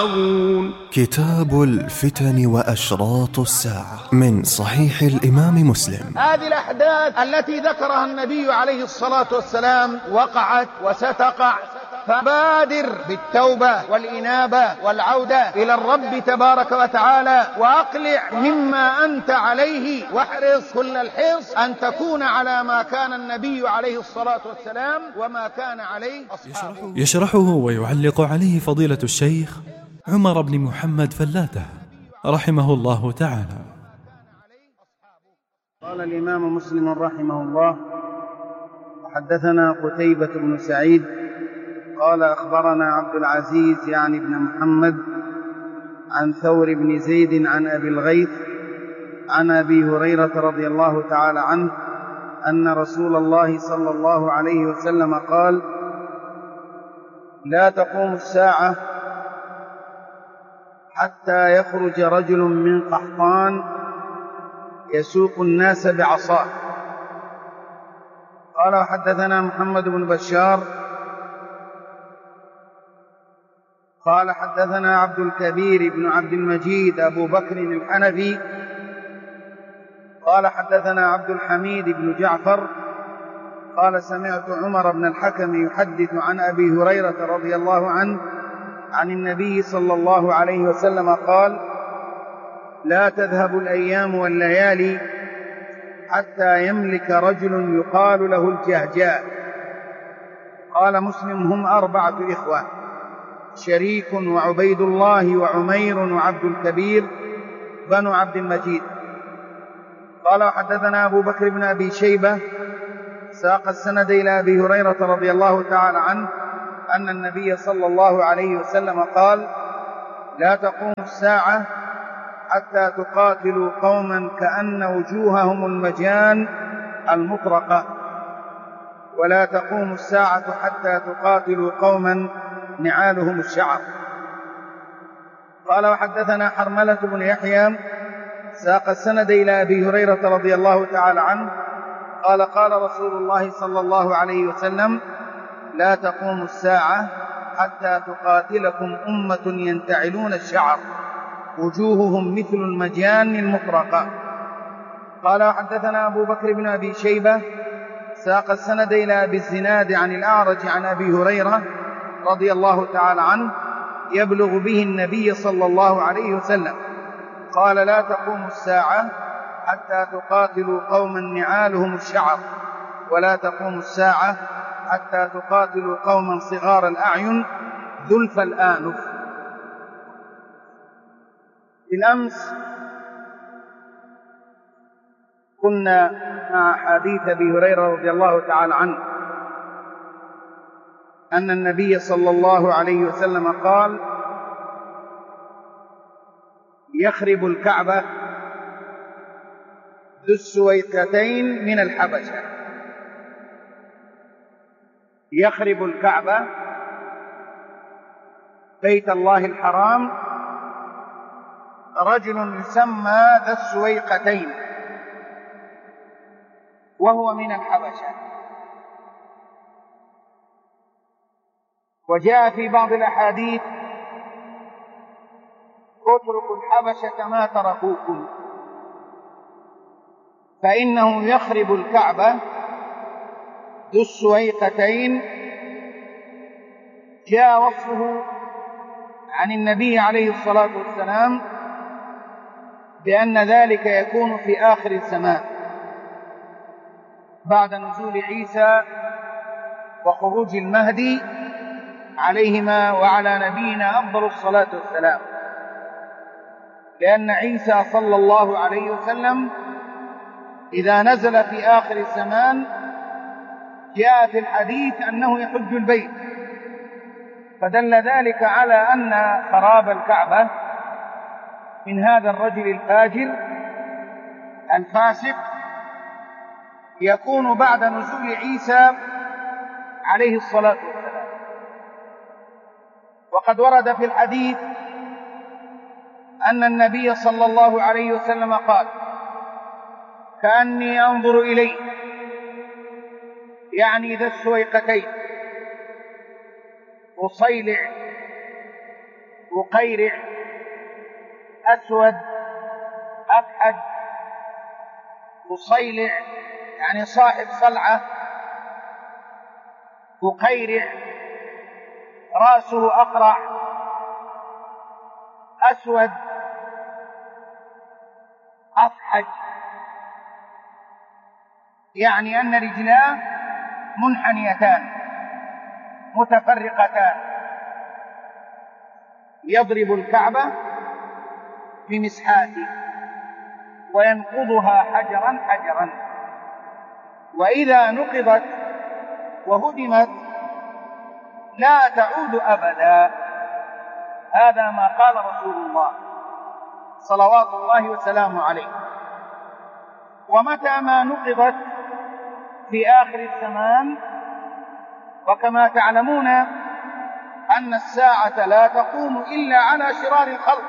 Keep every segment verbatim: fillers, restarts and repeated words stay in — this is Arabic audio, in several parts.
كتاب الفتن وأشراط الساعة من صحيح الإمام مسلم. هذه الأحداث التي ذكرها النبي عليه الصلاة والسلام وقعت وستقع، فبادر بالتوبة والإنابة والعودة إلى الرب تبارك وتعالى، وأقلع مما أنت عليه، واحرص كل الحرص أن تكون على ما كان النبي عليه الصلاة والسلام وما كان عليه أصحابه. يشرحه ويعلق عليه فضيلة الشيخ عمر بن محمد فلاتة رحمه الله تعالى. قال الإمام مسلم رحمه الله: حدثنا قتيبة بن سعيد قال أخبرنا عبد العزيز يعني بن محمد عن ثور بن زيد عن أبي الغيث عن أبي هريرة رضي الله تعالى عنه أن رسول الله صلى الله عليه وسلم قال: لا تقوم الساعة حتى يخرج رجل من قحطان يسوق الناس بعصاه. قال: وحدثنا محمد بن بشار قال حدثنا عبد الكبير بن عبد المجيد أبو بكر الحنفي قال حدثنا عبد الحميد بن جعفر قال: سمعت عمر بن الحكم يحدث عن أبي هريرة رضي الله عنه عن النبي صلى الله عليه وسلم قال: لا تذهب الأيام والليالي حتى يملك رجل يقال له الجهجاء. قال مسلم: هم أربعة إخوة: شريك وعبيد الله وعمير وعبد الكبير بنو عبد المجيد. قال: وحدثنا أبو بكر بن أبي شيبة ساق السند إلى أبي هريرة رضي الله تعالى عنه أن النبي صلى الله عليه وسلم قال: لا تقوم الساعة حتى تقاتلوا قوما كأن وجوههم المجان المطرقة، ولا تقوم الساعة حتى تقاتلوا قوما نعالهم الشعر. قال: وحدثنا حرملة بن يحيى ساق السند إلى أبي هريرة رضي الله تعالى عنه قال: قال رسول الله صلى الله عليه وسلم: لا تقوم الساعة حتى تقاتلكم أمة ينتعلون الشعر وجوههم مثل المجان المطرقة. قال: وحدثنا أبو بكر بن أبي شيبة ساق السند إلى أبي الزناد عن الأعرج عن أبي هريرة رضي الله تعالى عنه يبلغ به النبي صلى الله عليه وسلم قال: لا تقوم الساعة حتى تقاتلوا قوما نعالهم الشعر، ولا تقوم الساعة حتى تقاتلوا قوما صغار الأعين ذلف الآنف. بالأمس كنا مع حديث أبي هريرة رضي الله تعالى عنه أن النبي صلى الله عليه وسلم قال: يخرب الكعبة ذو السويقتين من الحبشة. يخرب الكعبة بيت الله الحرام رجل يسمى ذا السويقتين وهو من الحبشة. وجاء في بعض الأحاديث: اتركوا الحبشة ما تركوكم فإنه يخرب الكعبة ذو السويقتين. جاء وصفه عن النبي عليه الصلاة والسلام بأن ذلك يكون في آخر الزمان بعد نزول عيسى وخروج المهدي عليهما وعلى نبينا أفضل الصلاة والسلام، لأن عيسى صلى الله عليه وسلم إذا نزل في آخر الزمان جاء في الحديث أنه يحج البيت، فدل ذلك على أن خراب الكعبة من هذا الرجل الفاجر الفاسق يكون بعد نزول عيسى عليه الصلاة والسلام. وقد ورد في الحديث أن النبي صلى الله عليه وسلم قال: كأني أنظر إليه، يعني ذا السويقتين، أصيلع وقيرع، أسود، أفحج، وصيلع يعني صاحب صلعة، وقيرع رأسه أقرع، أسود، أفحج يعني أن رجلاه منحنيتان متفرقتان، يضرب الكعبة بمسحاته وينقضها حجرا حجرا، وإذا نقضت وهدمت لا تعود أبدا. هذا ما قال رسول الله صلوات الله وسلامه عليه. ومتى ما نقضت في آخر الزمان، وكما تعلمون أن الساعة لا تقوم إلا على شرار الخلق،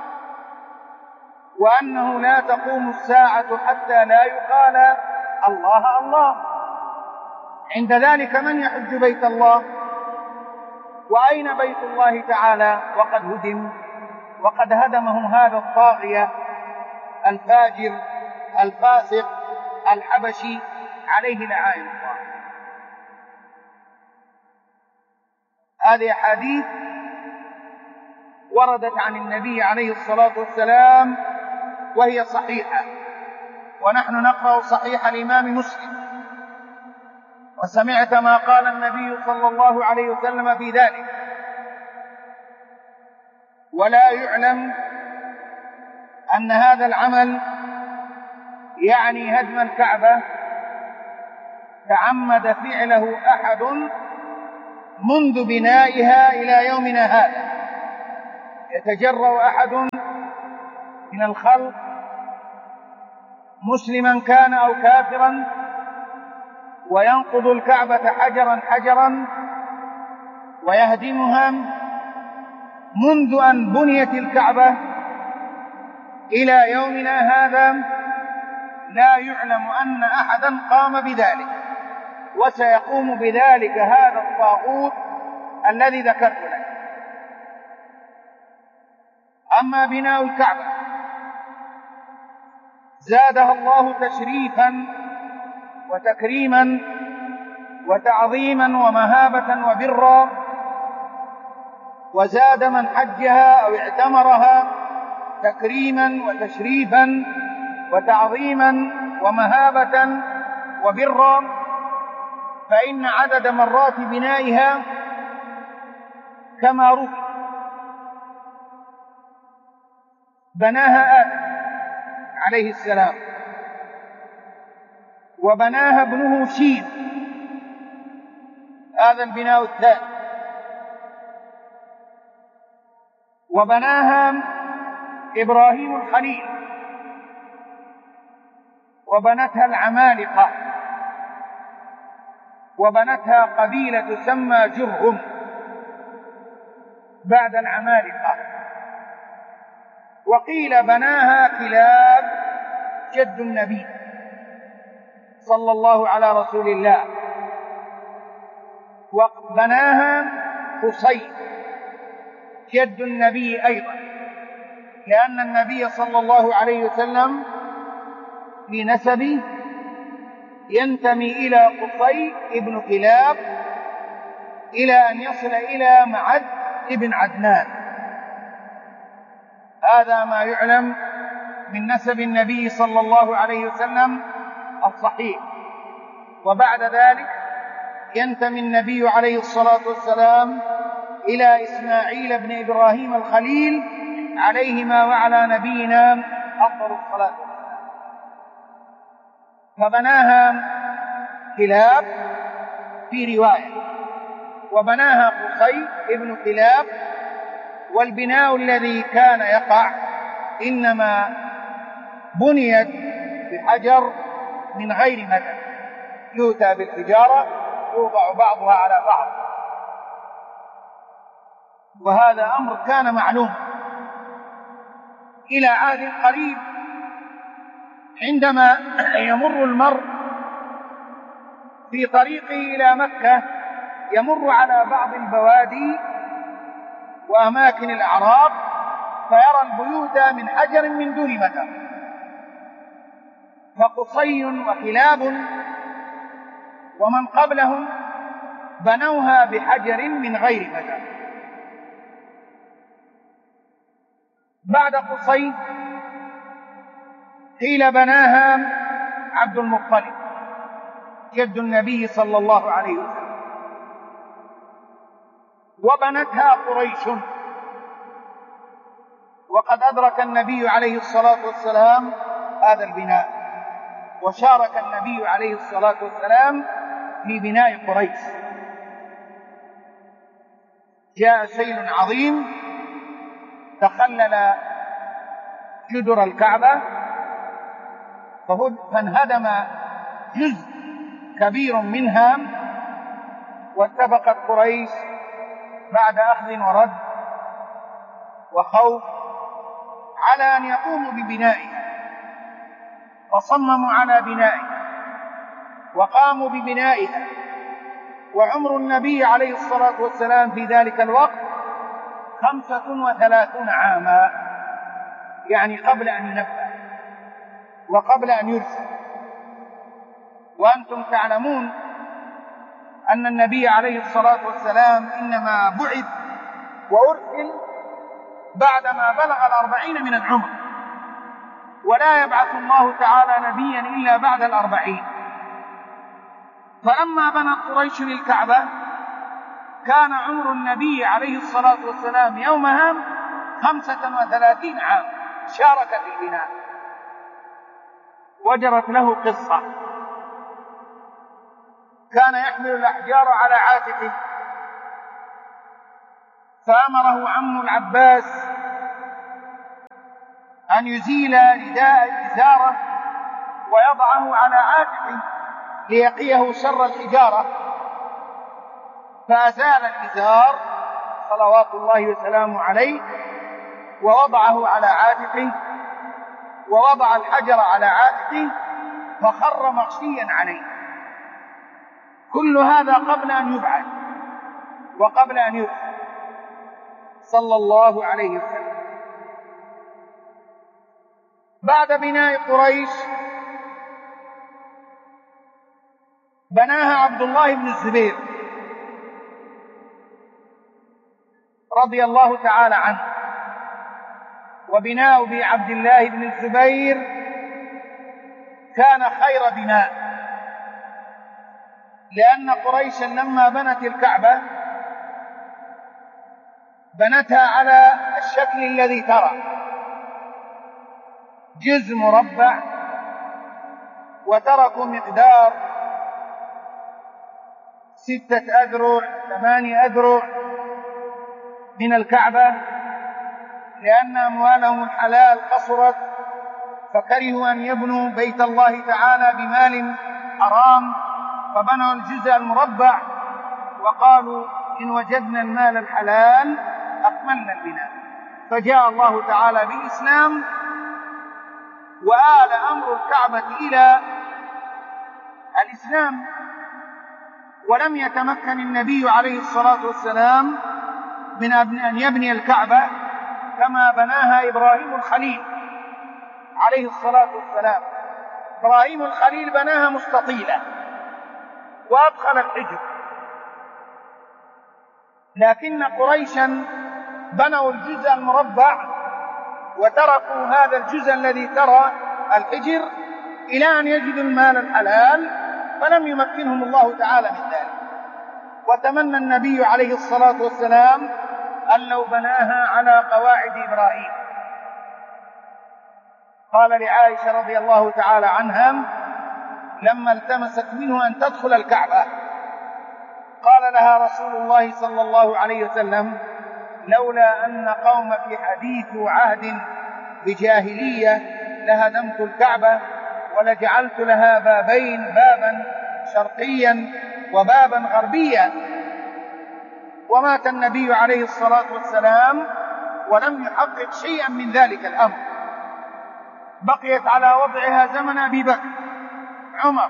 وأنه لا تقوم الساعة حتى لا يقال الله الله. عند ذلك من يحج بيت الله؟ وأين بيت الله تعالى وقد هدم، وقد هدمه هذا الطاغية الفاجر الفاسق الحبشي عليه لعائن الله. هذه حديث وردت عن النبي عليه الصلاة والسلام وهي صحيحة، ونحن نقرأ صحيح الإمام مسلم، وسمعت ما قال النبي صلى الله عليه وسلم في ذلك. ولا يعلم أن هذا العمل يعني هدم الكعبة تعمد فعله أحد منذ بنائها إلى يومنا هذا. يتجرأ أحد من الخلق مسلما كان أو كافرا وينقض الكعبة حجرا حجرا ويهدمها منذ أن بنيت الكعبة إلى يومنا هذا. لا يعلم أن أحدا قام بذلك، وسيقوم بذلك هذا الطاغوت الذي ذكرت لك. أما بناء الكعبة زادها الله تشريفا وتكريما وتعظيما ومهابة وبرا، وزاد من حجها أو اعتمرها تكريما وتشريفا وتعظيما ومهابة وبرا، فإن عدد مرات بنائها كما روي بناها آدم عليه السلام، وبناها ابنه شيث، هذا البناء الثاني، وبناها إبراهيم الخليل، وبنتها العمالقة، وبنتها قبيلة تسمى جرهم بعد العمالقة. وقيل بناها كلاب جد النبي صلى الله على رسول الله، وبناها قصي جد النبي أيضا، لأن النبي صلى الله عليه وسلم في نسبه ينتمي إلى قصي ابن كلاب إلى أن يصل إلى معد ابن عدنان. هذا ما يعلم من نسب النبي صلى الله عليه وسلم الصحيح. وبعد ذلك ينتمي النبي عليه الصلاة والسلام إلى إسماعيل بن إبراهيم الخليل عليهما وعلى نبينا أفضل الصلاة والسلام. فبناها كلاب في رواية، وبناها قصي ابن كلاب. والبناء الذي كان يقع إنما بنيت بحجر من غير مدد، يؤتى بالحجارة يوضع بعضها على بعض، وهذا أمر كان معلوم إلى عهد قريب. عندما يمر المرء في طريقه إلى مكة يمر على بعض البوادي وأماكن الأعراب فيرى البيوت من حجر من دون متر، فقصي وكلاب ومن قبلهم بنوها بحجر من غير متر. بعد قصي قيل بناها عبد المطلب جد النبي صلى الله عليه وسلم، وبنتها قريش، وقد أدرك النبي عليه الصلاة والسلام هذا البناء، وشارك النبي عليه الصلاة والسلام في بناء قريش. جاء سيل عظيم تخلل جدر الكعبة فانهدم جزء كبير منها، واتفقت قريش بعد أخذ ورد وخوف على أن يقوموا ببنائها، فصمموا على بنائها وقاموا ببنائها. وعمر النبي عليه الصلاة والسلام في ذلك الوقت خمسة وثلاثون عاما، يعني قبل أن ينبأ وقبل أن يرسل. وأنتم تعلمون أن النبي عليه الصلاة والسلام إنما بعث وأرسل بعدما بلغ الأربعين من العمر، ولا يبعث الله تعالى نبيا إلا بعد الأربعين. فلما بنت قريش الكعبة كان عمر النبي عليه الصلاة والسلام يومها خمسة وثلاثين عام، شارك في البناء. وجرت له قصة، كان يحمل الأحجار على عاتقه، فأمره عم العباس أن يزيل رداء إزاره ويضعه على عاتقه ليقيه شر الحجارة، فأزال الإزار صلوات الله وسلامه عليه ووضعه على عاتقه، ووضع الحجر على عاتقه فخر مغشيا عليه. كل هذا قبل أن يبعث وقبل أن يرسل صلى الله عليه وسلم. بعد بناء قريش بناها عبد الله بن الزبير رضي الله تعالى عنه. وبناء بعبد الله بن الزبير كان خير بناء، لأن قريشا لما بنت الكعبة بنتها على الشكل الذي ترى، جزء مربع، وتركوا مقدار ستة أذرع ثمانية أذرع من الكعبة، لأن أموالهم الحلال قصرت، فكرهوا أن يبنوا بيت الله تعالى بمال حرام، فبنوا الجزء المربع وقالوا إن وجدنا المال الحلال أكملنا البناء. فجاء الله تعالى بالإسلام وآل أمر الكعبة إلى الإسلام، ولم يتمكن النبي عليه الصلاة والسلام من أن يبني الكعبة كما بناها إبراهيم الخليل عليه الصلاة والسلام. إبراهيم الخليل بناها مستطيلة وأدخل الحجر، لكن قريشا بنوا الجزء المربع وتركوا هذا الجزء الذي ترى الحجر إلى أن يجدوا المال الحلال، فلم يمكنهم الله تعالى من ذلك. وتمنى النبي عليه الصلاة والسلام أن لو بناها على قواعد إبراهيم. قال لعائشة رضي الله تعالى عنها لما التمست منه أن تدخل الكعبة، قال لها رسول الله صلى الله عليه وسلم لولا أن قوم في حديث عهد بجاهلية لهدمت الكعبة ولجعلت لها بابين، بابا شرقيا وبابا غربيا. ومات النبي عليه الصلاة والسلام ولم يحقق شيئا من ذلك الأمر، بقيت على وضعها زمن أبي بكر، عمر،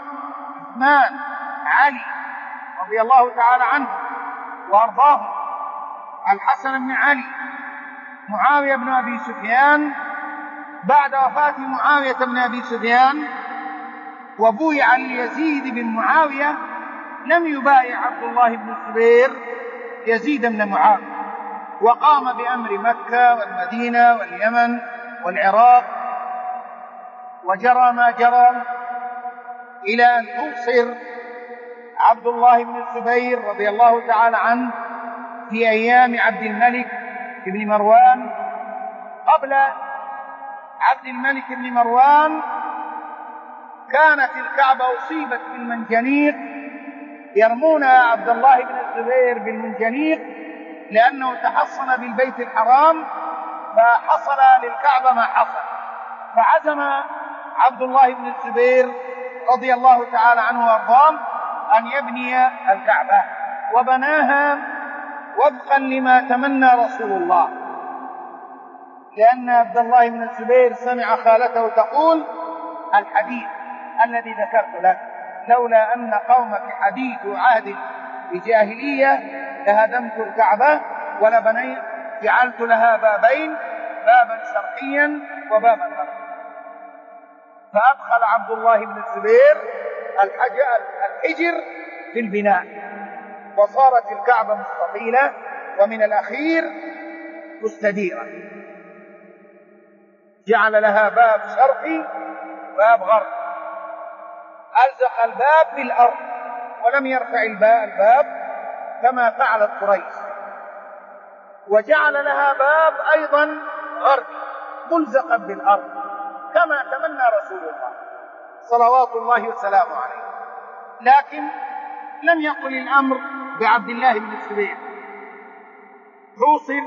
عثمان، علي رضي الله تعالى عنهم وأرضاهم الحسن بن علي معاوية بن أبي سفيان بعد وفاة معاوية بن أبي سفيان وبويع ليزيد بن معاوية لم يبايع عبد الله بن الزبير يزيد بن معاوية، وقام بأمر مكة والمدينة واليمن والعراق، وجرى ما جرى إلى أن توصر عبد الله بن الزبير رضي الله تعالى عنه في أيام عبد الملك بن مروان. قبل عبد الملك بن مروان كانت الكعبة أصيبت بالمنجنيق، يرمون عبد الله بن الزبير بالمنجنيق لأنه تحصن بالبيت الحرام، فحصل للكعبة ما حصل، فعزم عبد الله بن الزبير رضي الله تعالى عنه وارضاه أن يبني الكعبة، وبناها وفقا لما تمنى رسول الله، لأن عبد الله بن الزبير سمع خالته تقول الحديث الذي ذكرت لك: لولا أن قومك حديث عهد بجاهلية لهدمت الكعبة ولبنيت، جعلت لها بابين، بابا شرقيا وبابا غربيا. فأدخل عبد الله بن الزبير الحجر في البناء، وصارت الكعبة مستطيلة ومن الأخير مستديرة، جعل لها باب شرقي وباب غربي، ألزق الباب بالأرض ولم يرفع الباب كما فعلت قريش، وجعل لها باب أيضا غربي ملزقا بالأرض كما تمنى رسول الله صلوات الله وسلامه عليه. لكن لم يقل الأمر بعبد الله بن الزبير، حوصر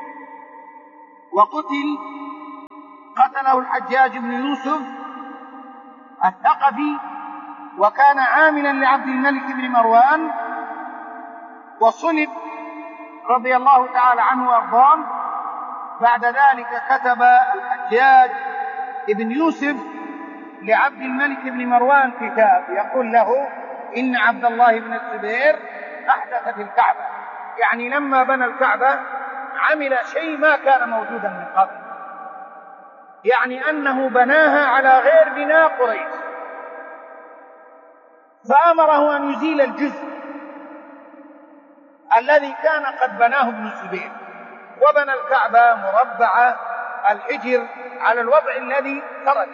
وقتل، قتله الحجاج بن يوسف الثقفي، وكان عاملا لعبد الملك بن مروان، وصلب رضي الله تعالى عنه وارضاه. بعد ذلك كتب الحجاج بن يوسف لعبد الملك بن مروان كتاب يقول له إن عبد الله بن الزبير أحدث في الكعبة، يعني لما بنى الكعبة عمل شيء ما كان موجودا من قبل، يعني أنه بناها على غير بناء قريش، فأمره أن يزيل الجزء الذي كان قد بناه ابن الزبير، وبنى الكعبة مربعة الحجر على الوضع الذي ترك.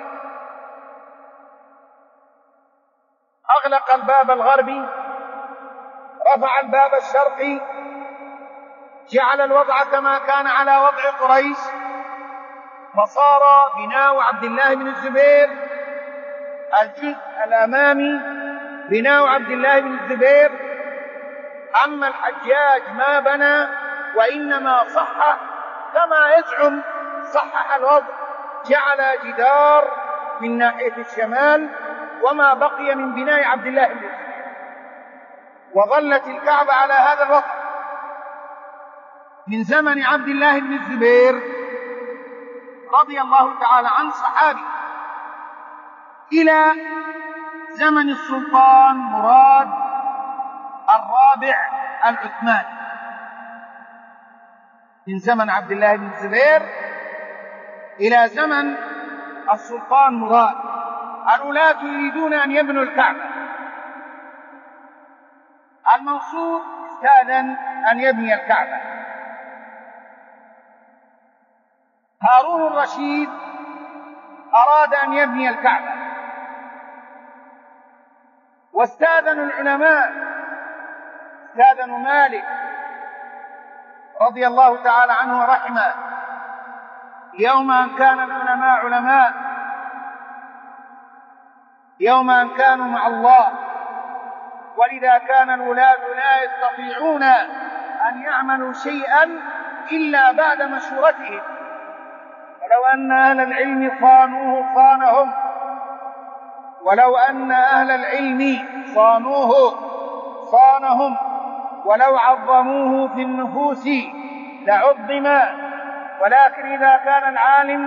أغلق الباب الغربي، رفع الباب الشرقي، جعل الوضع كما كان على وضع قريش، فصار بناء عبد الله بن الزبير الجزء الأمامي بناء عبد الله بن الزبير. أما الحجاج ما بنى وإنما صحح كما يزعم، صحح الوضع، جعل جدار من ناحية الشمال وما بقي من بناء عبد الله بن الزبير، وظلت الكعبة على هذا الوضع من زمن عبد الله بن الزبير رضي الله تعالى عنه صحابي إلى زمن السلطان مراد الرابع العثماني. من زمن عبد الله بن الزبير إلى زمن السلطان مراد، الولاة يريدون أن يبنوا الكعبة. المنصور استأذن أن يبني الكعبة، هارون الرشيد أراد أن يبني الكعبة، واستأذنوا العلماء، استأذنوا مالك رضي الله تعالى عنه ورحمه يوم أن كان العلماء علماء، يوم أن كانوا مع الله، ولذا كان الولاة لا يستطيعون أن يعملوا شيئا إلا بعد مشورتهم، ولو أن أهل العلم صانوه صانهم، ولو أن أهل العلم صانوه صانهم، ولو عظموه في النفوس لعظم، ولكن إذا كان العالم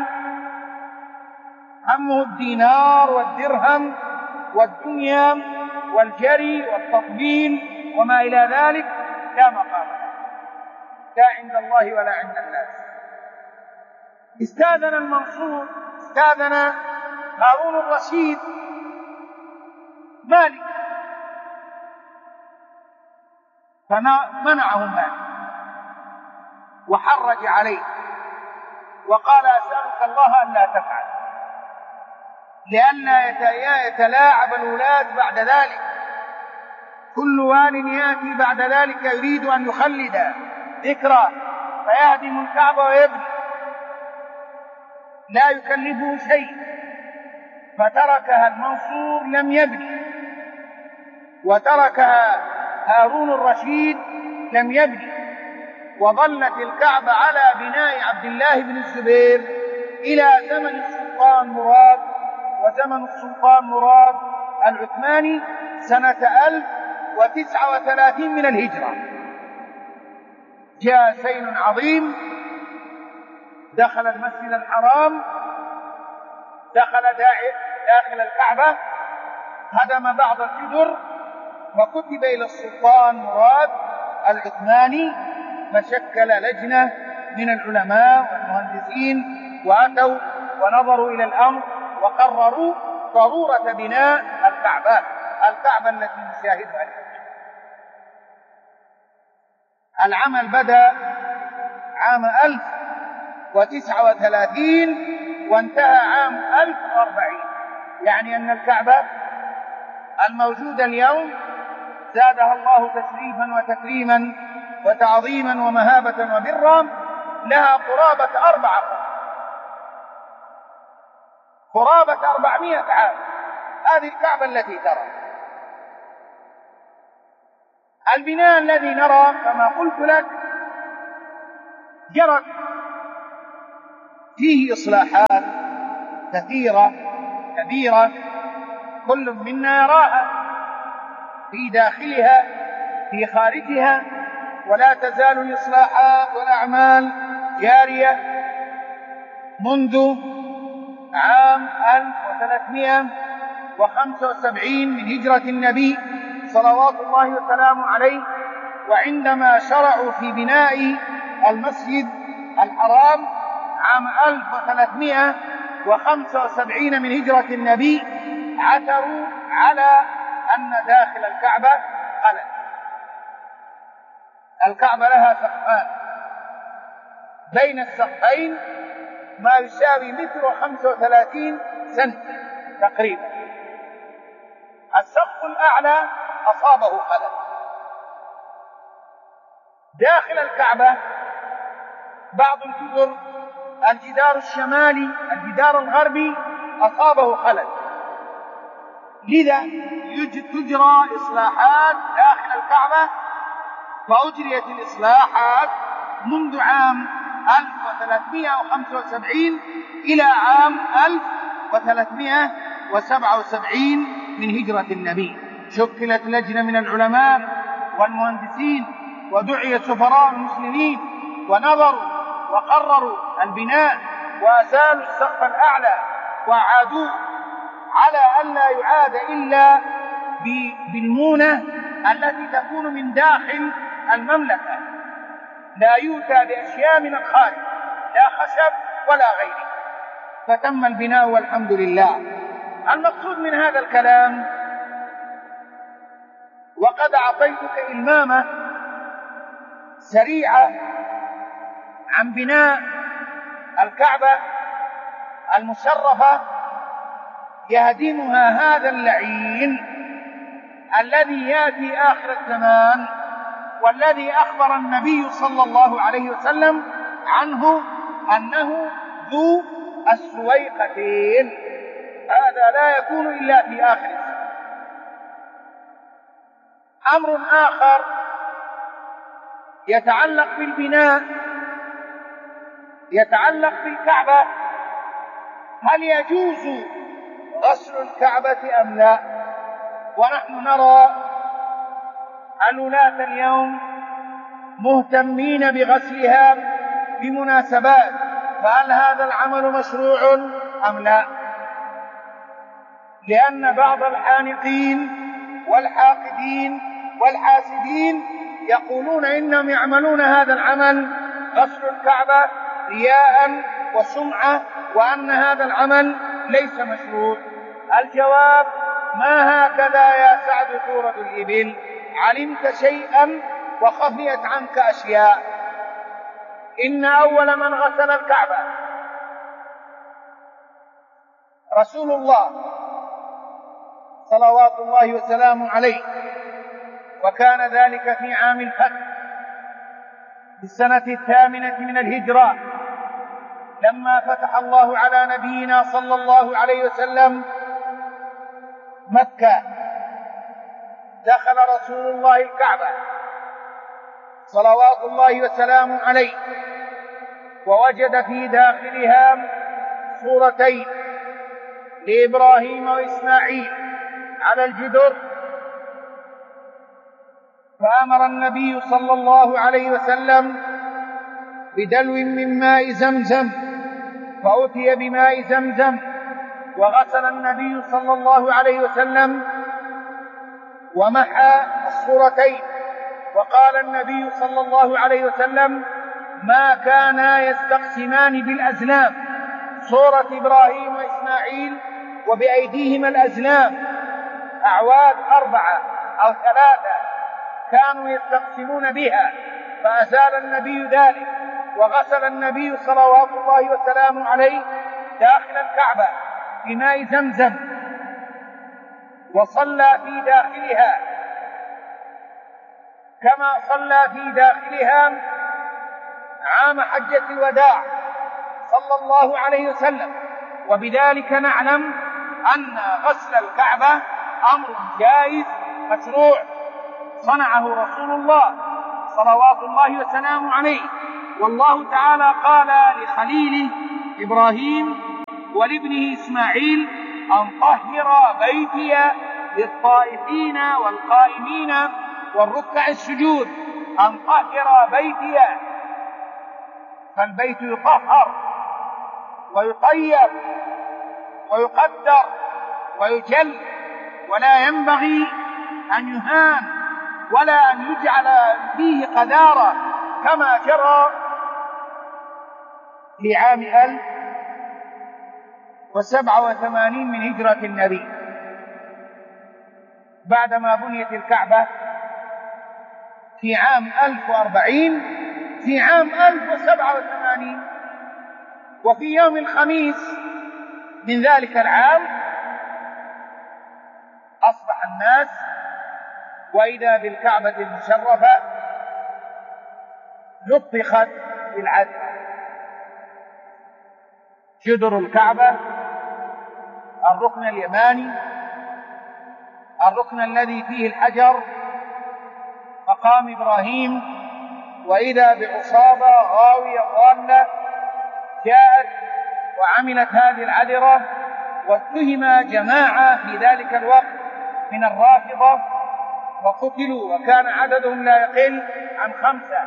همه الدينار والدرهم والدنيا والجري والتطبيل وما إلى ذلك لا مقام له. لا عند الله ولا عند الناس. استاذن المنصور استاذن هارون الرشيد مالك فمنعه مالك وحرج عليه وقال أسألك الله أن لا تفعل لئلا يتلاعب الولاة بعد ذلك، كل وال يأتي بعد ذلك يريد أن يخلد ذكرى فيهدم الكعبة ويبني لا يكلفه شيء، فتركها المنصور لم يبني وتركها هارون الرشيد لم يبني، وظلت الكعبة على بناء عبد الله بن الزبير إلى زمن السلطان مراد، وزمن السلطان مراد العثماني سنة ألف وتسعة وثلاثين من الهجرة. جاء سيل عظيم دخل المسجد الحرام، دخل داخل الكعبة، هدم بعض الجدر وكتب إلى السلطان مراد العثماني، فشكل لجنة من العلماء والمهندسين وأتوا ونظروا إلى الأمر وقرروا ضرورة بناء الكعبة الكعبة التي نشاهدها اليوم. العمل بدأ عام ألف وتسعة وثلاثين وانتهى عام ألف وأربعين، يعني أن الكعبة الموجودة اليوم زادها الله تشريفا وتكريما وتعظيما ومهابة وبرا لها قرابة أربعة قرابة أربعمائة عام. هذه الكعبة التي ترى. البناء الذي نرى كما قلت لك جرت فيه إصلاحات كثيرة كبيرة كل منا يراها في داخلها في خارجها، ولا تزال الإصلاحات والأعمال جارية منذ عام ألف وثلاثمائة وخمسة وسبعين من هجرة النبي صلوات الله وسلامه عليه، وعندما شرعوا في بناء المسجد الحرام عام ألف وثلاثمائة وخمسة وسبعين من هجرة النبي عثروا على أن داخل الكعبة خلل. الكعبة لها سقفان، بين السقفين ما يساوي متر وخمسة وثلاثين سنتي تقريبا. السقف الأعلى أصابه خلل. داخل الكعبة بعض الجدر، الجدار الشمالي الجدار الغربي أصابه خلل، لذا تجرى إصلاحات داخل الكعبة، فأجريت الإصلاحات منذ عام ألف وثلاثمائة وخمسة وسبعين إلى عام ألف وثلاثمائة وسبعة وسبعين من هجرة النبي. شكلت لجنة من العلماء والمهندسين ودعي سفراء المسلمين ونظروا وقرروا البناء وأزالوا السقف الأعلى وأعادوه على أن لا يعاد إلا بالمونة التي تكون من داخل المملكة، لا يؤتى بأشياء من الخارج، لا خشب ولا غيره، فتم البناء والحمد لله. المقصود من هذا الكلام، وقد أعطيتك إلمامة سريعة عن بناء الكعبة المشرفة يهدمها هذا اللعين الذي يأتي آخر الزمان، والذي أخبر النبي صلى الله عليه وسلم عنه أنه ذو السويقتين. هذا لا يكون إلا في آخر الزمان. أمر آخر يتعلق بالبناء، يتعلق بالكعبة، هل يجوز غسل الكعبة أم لا؟ ونحن نرى الولاة اليوم مهتمين بغسلها بمناسبات، فهل هذا العمل مشروع أم لا؟ لأن بعض الحانقين والحاقدين والحاسدين يقولون إنهم يعملون هذا العمل غسل الكعبة رياء وسمعة، وأن هذا العمل ليس مشروع. الجواب: ما هكذا يا سعد تورد الإبل، علمت شيئا وخفيت عنك أشياء. إن أول من غسل الكعبة رسول الله صلوات الله وسلامه عليه، وكان ذلك في عام الفتح في السنة الثامنة من الهجرة، لما فتح الله على نبينا صلى الله عليه وسلم مكة. دخل رسول الله الكعبة صلوات الله وسلامه عليه، ووجد في داخلها صورتين لإبراهيم وإسماعيل على الجدر، فأمر النبي صلى الله عليه وسلم بدلو من ماء زمزم، فأتي بماء زمزم وغسل النبي صلى الله عليه وسلم ومحى الصورتين، وقال النبي صلى الله عليه وسلم: ما كانا يستقسمان بالأزلام، صورة إبراهيم وإسماعيل وبأيديهما الأزلام، أعواد أربعة أو ثلاثة كانوا يستقسمون بها، فأزال النبي ذلك، وغسل النبي صلوات الله وسلامه عليه داخل الكعبة بماء زمزم، وصلى في داخلها كما صلى في داخلها عام حجة الوداع صلى الله عليه وسلم. وبذلك نعلم أن غسل الكعبة أمر جائز مشروع صنعه رسول الله صلوات الله وسلامه عليه. والله تعالى قال لخليله إبراهيم ولابنه إسماعيل: أن طهر بيتي للطائفين والقائمين والركع السجود. أن طهر بيتي، فالبيت يطهر ويطيب ويقدر ويجل، ولا ينبغي أن يهان ولا أن يجعل فيه قذارة، كما جرى في عام ألف وسبعة وثمانين من هجرة النبي، بعدما بنيت الكعبة في عام ألف وأربعين، في عام ألف وسبعة وثمانين، وفي يوم الخميس من ذلك العام أصبح الناس وإذا بالكعبة المشرفة لطخت بالعدل. جدر الكعبة، الركن اليماني، الركن الذي فيه الحجر، مقام إبراهيم، وإذا بعصابة غاوية ضالة جاءت وعملت هذه العذرة، واتهم جماعة في ذلك الوقت من الرافضة وقتلوا، وكان عددهم لا يقل عن خمسة.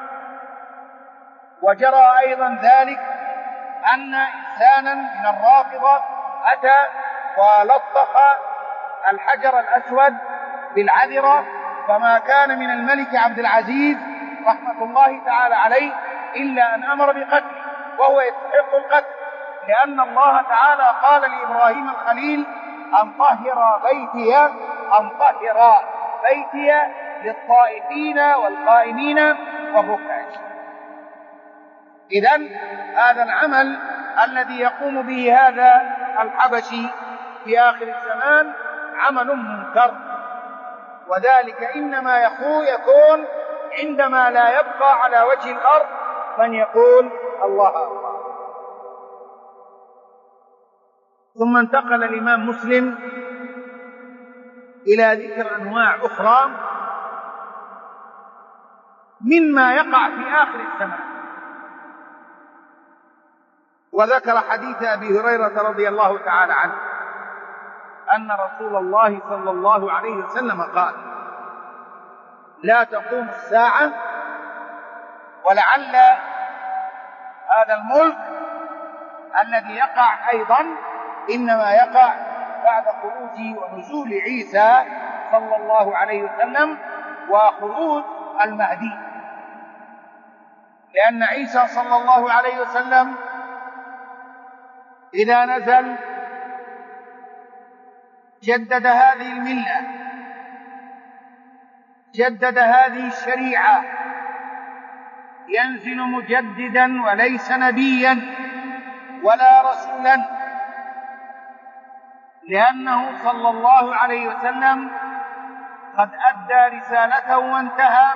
وجرى أيضا ذلك أن إنسانا من الرافضة أتى ولطخ الحجر الأسود بالعذرة، فما كان من الملك عبد العزيز رحمة الله تعالى عليه إلا أن أمر بقتله، وهو يستحق القتل، لأن الله تعالى قال لإبراهيم الخليل: أن طهر بيتي أن طهر بيتي للطائفين والقائمين والركع. إذن هذا العمل الذي يقوم به هذا الحبشي في آخر الزمان عمل منكر، وذلك إنما يكون عندما لا يبقى على وجه الأرض من يقول الله أكبر. ثم انتقل الإمام مسلم إلى ذكر أنواع أخرى مما يقع في آخر الزمان، وذكر حديث أبي هريرة رضي الله تعالى عنه أن رسول الله صلى الله عليه وسلم قال: لا تقوم الساعة ولعل هذا الملك الذي يقع أيضا إنما يقع بعد خروج ونزول عيسى صلى الله عليه وسلم وخروج المهدي، لأن عيسى صلى الله عليه وسلم إذا نزل جدد هذه الملة، جدد هذه الشريعة، ينزل مجددا وليس نبيا ولا رسولا، لأنه صلى الله عليه وسلم قد أدى رسالته وانتهى،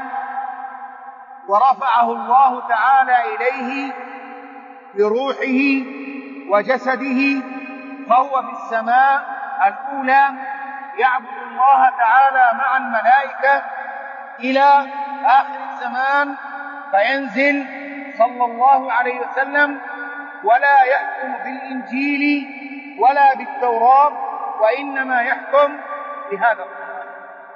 ورفعه الله تعالى إليه بروحه وجسده، فهو في السماء الأولى يعبد الله تعالى مع الملائكة إلى آخر الزمان، فينزل صلى الله عليه وسلم ولا يحكم بالإنجيل ولا بالتوراة، وإنما يحكم بهذا القرآن،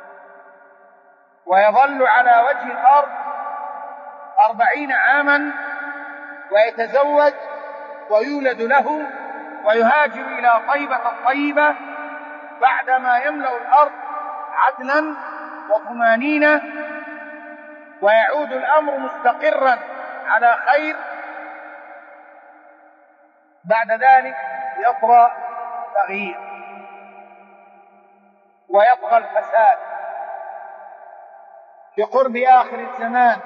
ويظل على وجه الأرض أربعين عاما، ويتزوج ويولد له، ويهاجر إلى طيبة الطيبة بعدما يملأ الأرض عدلا وطمانينة، ويعود الأمر مستقرا على خير. بعد ذلك يطرأ تغيير ويطغى الفساد بقرب آخر الزمان،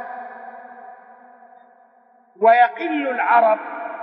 ويقل العرب.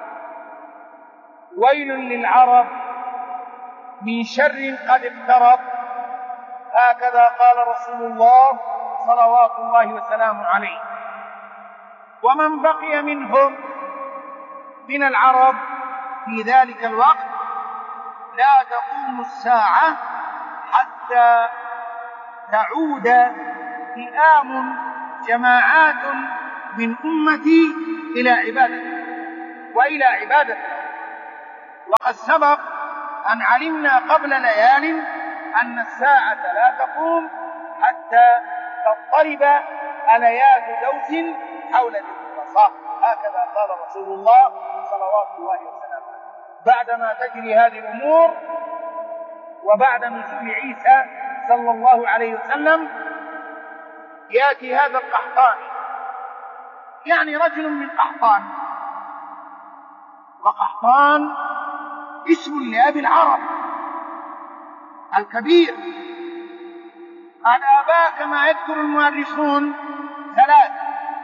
ويل للعرب من شر قد اقترب، هكذا قال رسول الله صلوات الله وسلامه عليه. ومن بقي منهم من العرب في ذلك الوقت لا تقوم الساعة حتى تعود فئام جماعات من أمتي إلى عبادة وإلى عبادة الله. وقد سبق أن علمنا قبل ليال أن الساعة لا تقوم حتى تضطرب أليات دوس حول ذي القرصاء، هكذا قال رسول الله صلوات الله وسلامه. بعدما تجري هذه الأمور وبعد نزول عيسى صلى الله عليه وسلم يأتي هذا القحطاني، يعني رجل من قحطان، وقحطان اسم لأبي العرب الكبير. الآباء كما يذكر المؤرخون ثلاثة: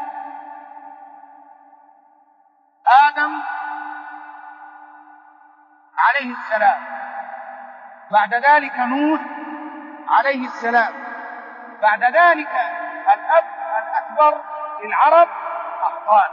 آدم عليه السلام، بعد ذلك نوح عليه السلام، بعد ذلك الأب الأكبر للعرب قحطان.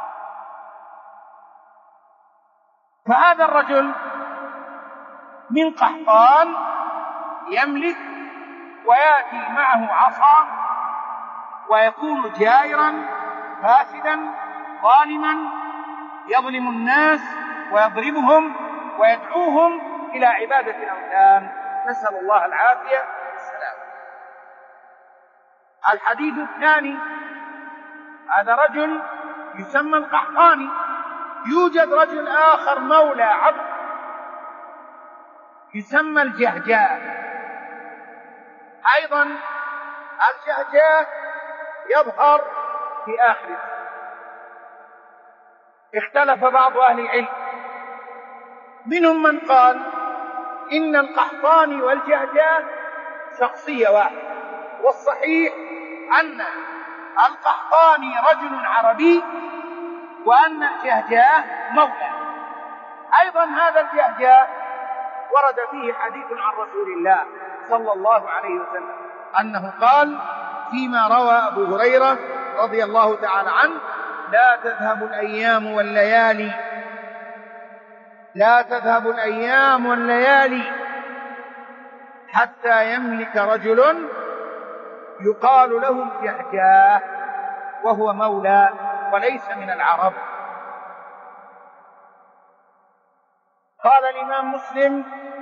فهذا الرجل من قحطان يملك ويأتي معه عصا، ويكون جائرا فاسدا ظالما، يظلم الناس ويضربهم ويدعوهم إلى عبادة الأوثان، نسأل الله العافية والسلام. الحديث الثاني: هذا رجل يسمى القحطاني. يوجد رجل آخر مولى عبد يسمى الجهجاه، أيضا الجهجاه يظهر في آخر الزمان. اختلف بعض أهل العلم، منهم من قال إن القحطاني والجهجاه شخصية واحدة، والصحيح أن القحطاني رجل عربي وأن الجهجاه مولى. أيضا هذا الجهجاه ورد فيه حديث عن رسول الله صلى الله عليه وسلم أنه قال فيما روى أبو هريرة رضي الله تعالى عنه: لا تذهب الأيام والليالي لا تذهب الأيام والليالي حتى يملك رجل يقال له الجهجاه، وهو مولى وليس من العرب. قال الإمام مسلم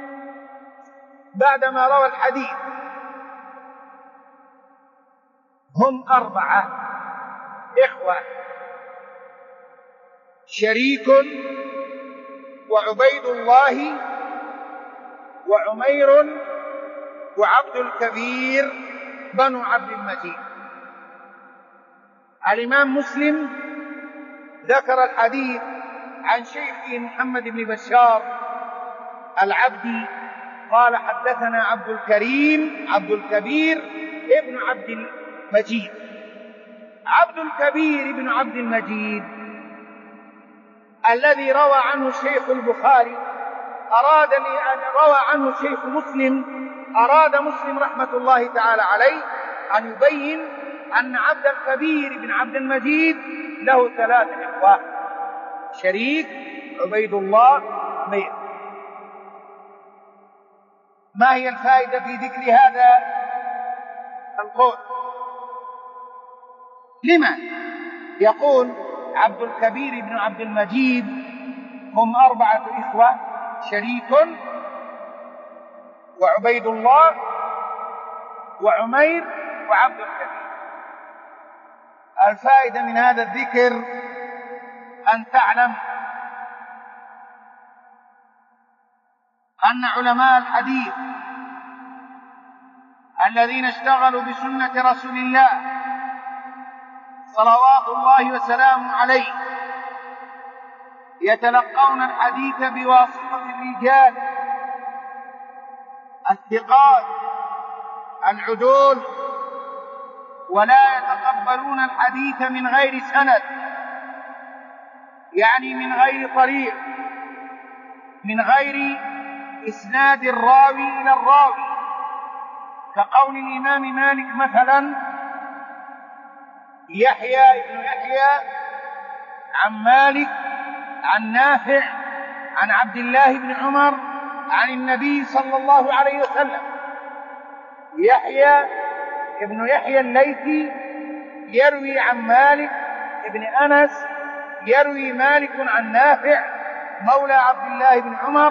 بعدما روى الحديث: هم أربعة إخوة، شريك وعبيد الله وعمير وعبد الكبير بنو عبد المجيد. الإمام مسلم ذكر الحديث عن شيخه محمد بن بشار العبدي قال حدثنا عبد الكريم عبد الكبير ابن عبد المجيد. عبد الكبير ابن عبد المجيد الذي روى عنه الشيخ البخاري أراد أن روى عنه الشيخ مسلم أراد مسلم رحمة الله تعالى عليه أن يبين أن عبد الكبير بن عبد المجيد له ثلاث إخوة: شريك، عبيد الله، عمير. ما هي الفائدة في ذكر هذا القول؟ لما يقول عبد الكبير بن عبد المجيد هم أربعة إخوة: شريك وعبيد الله وعمير وعبد الكبير. الفائدة من هذا الذكر أن تعلم أن علماء الحديث الذين اشتغلوا بسنة رسول الله صلوات الله وسلامه عليه يتلقون الحديث بواسطة الرجال الثقات العدول، ولا يتقبلون الحديث من غير سند، يعني من غير طريق، من غير إسناد الراوي إلى الراوي، كقول الإمام مالك مثلا: يحيى ابن يحيى عن مالك عن نافع عن عبد الله بن عمر عن النبي صلى الله عليه وسلم. يحيى ابن يحيى الليثي يروي عن مالك ابن أنس، يروي مالك عن نافع مولى عبد الله بن عمر